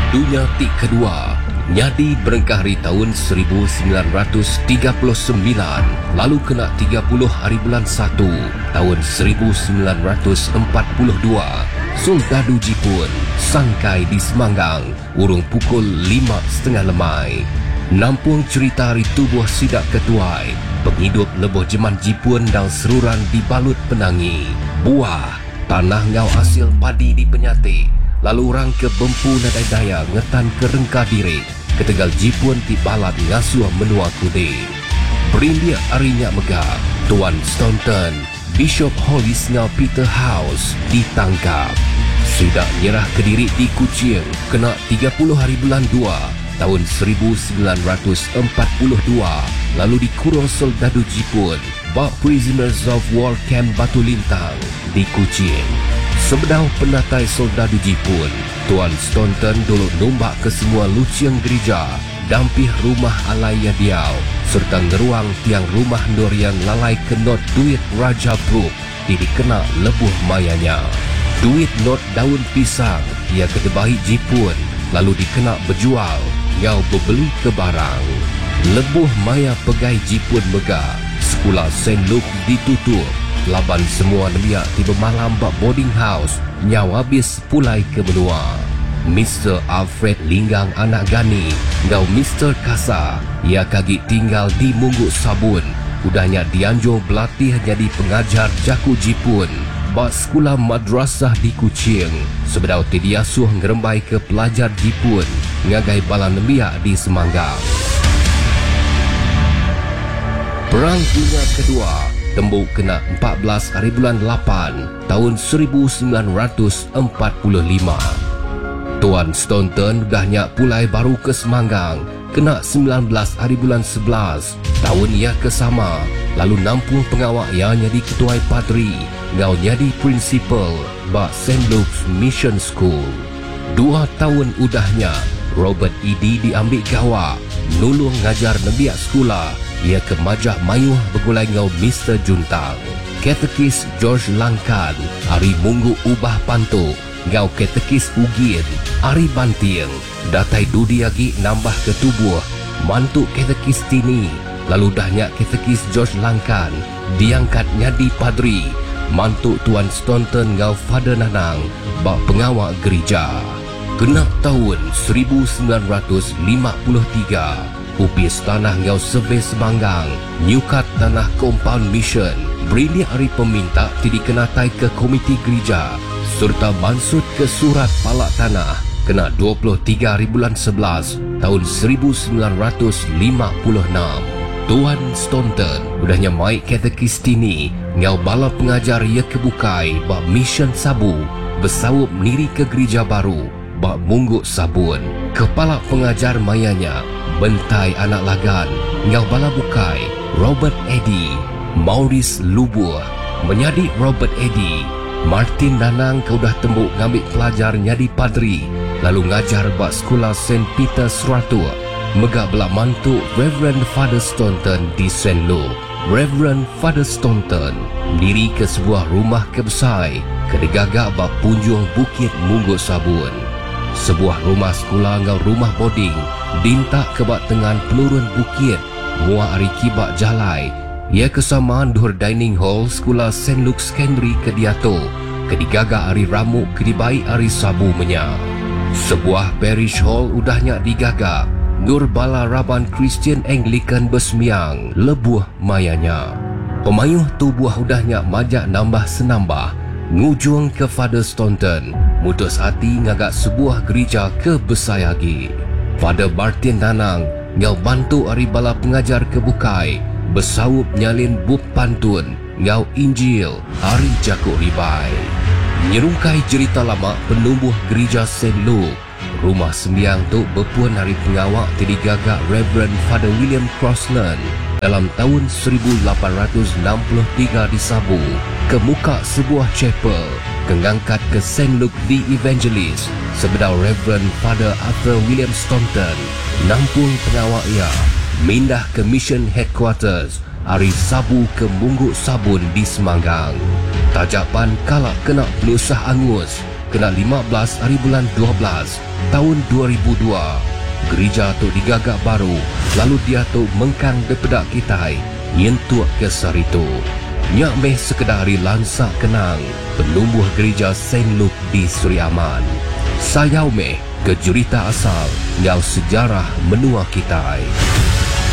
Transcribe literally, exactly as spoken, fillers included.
Dunia Tik Kedua nyadi berengkahari tahun seribu sembilan ratus tiga puluh sembilan, lalu kena tiga puluh hari bulan satu tahun seribu sembilan ratus empat puluh dua. Soldadu Jipun sangkai di Semanggang urung pukul lima setengah lemai. Nampung cerita hari tubuh sidak ketuai, penghidup leboh jeman Jipun dan seruran dibalut penangi. Buah tanah ngau hasil padi di Penyati, lalu orang ke Bempu Nadai Daya ngetan ke Rengka Diri, ketegal Jipun ti balat ngasuh menua kude. Berindia arinya megah, Tuan Staunton, Bishop Hollis ngau Peter House ditangkap. Sidak nyerah ke Diri di Kuching, kena tiga puluh hari bulan dua tahun seribu sembilan ratus empat puluh dua, lalu dikurung soldadu Jipun bak Prisoners of War Camp Batu Lintang di Kuching. Sebedau penatai soldadu Jipun, Tuan Staunton dulu nombak ke semua luciang gereja, dampih rumah alaya diau, serta ngeruang tiang rumah Norian lalai kenot duit Raja Brooke di dikena lebuh mayanya. Duit not daun pisang ia kedebahi Jipun, lalu dikena berjual, ngau berbeli ke barang. Lebuh maya pegai Jipun megah, sekolah Saint Luke ditutup, laban semua nemiak tiba malam bak boarding house, nyau habis pulai ke benua. Mister Alfred Linggang anak Gani, ngau Mister Kasa, ia kagi tinggal di Mungguk Sabun, udahnya dianjur berlatih jadi pengajar jaku Jipun bak sekolah madrasah di Kuching. Sebedau tidiasuh ngerembai ke pelajar Jipun ngagai bala nemiak di Semanggang. Perang Dunia Kedua tembuk kena empat belas hari bulan lapan tahun seribu sembilan ratus empat puluh lima. Tuan Staunton dahnya pulai baru ke Semanggang, kena sembilan belas hari bulan sebelas tahun ia kesama, lalu nampung pengawak ia jadi ketua padri, ngau jadi prinsipal bak Saint Luke's Mission School. Dua tahun udahnya Robert Eddy diambil gawak, nulung ngajar nebiak sekolah. Ia ke Majah Mayuh bergulai ngau Mister Juntang. Katekis George Langkan, Ari Munggu Ubah Pantu, ngau katekis Ugin, Ari Banting. Datai Dudi lagi nambah ke tubuh, mantu katekis Tini. Lalu dahnya katekis George Langkan, diangkat nyadi padri, mantu Tuan Staunton ngau Father Nanang, bak pengawak gereja. Kena tahun seribu sembilan ratus lima puluh tiga, upis tanah ngau Sebe Semanggang, nyukat tanah compound mission, beri hari peminta tidak kenatai ke komiti gereja, serta mansut ke surat palak tanah, kena dua puluh tiga hari bulan sebelas tahun seribu sembilan ratus lima puluh enam. Tuan Staunton udahnya mai katekis Tini, ngau bala pengajar ia kebukai bak mission Sabu, bersawup niri ke gereja baru bak Mungguk Sabun. Kepala pengajar mayanya Bentai Anak Lagan, ngau bala bukai Robert Eddy, Maurice Lubuh menjadi Robert Eddy. Martin Danang kau dah tembuk ngambil pelajar nyadi padri, lalu ngajar bak sekolah Saint Peter Seratu. Megak belak mantu Reverend Father Staunton di Saint Luke. Reverend Father Staunton diri ke sebuah rumah kebesai kedegagak bak punjung Bukit Mungguk Sabun. Sebuah rumah sekolah ngau rumah boarding dintak ke bak tengan pelurun bukit, mua ari kibak jalai. Ia kesamaan duhur dining hall sekolah Saint Luke Secondary ke Diato, kedigagak ari ramuk kedibai ari Sabu menya. Sebuah parish hall udahnya digagak, Nur Bala Raban Christian Anglican Besmiang lebuh mayanya. Pemayuh tubuh udahnya majak nambah senambah, ngujung ke Father Staunton, mutus hati ngagak sebuah gereja ke Besayagi. Father Martin Danang ngau bantu ari bala pengajar kebukai, bersawup nyalin bub pantun ngau Injil hari Jakuk Ribai. Nyerungkai cerita lama penumbuh gereja Saint Luke, rumah sembiang tu berpuan hari pengawak terdigagak Reverend Father William Crossland dalam tahun seribu lapan ratus enam puluh tiga di Sabu, ke muka sebuah chapel, kengangkat ke Saint Luke the Evangelist. Sebedau Reverend Father Arthur William Staunton nampung pengawak ia mindah ke Mission Headquarters hari Sabu ke Mungguk Sabun di Semanggang. Tajapan kalak kena penusah angus, kena lima belas hari bulan dua belas tahun dua ribu dua. Gereja tu digagak baru, lalu dia tu mengkang daripada kitai, nyentuak ke saritu. Nyak meh sekedari lansak kenang, penumbuh gereja Saint Luke di Seri Aman. Sayau meh ke jurita asal, nyau sejarah menua kitai.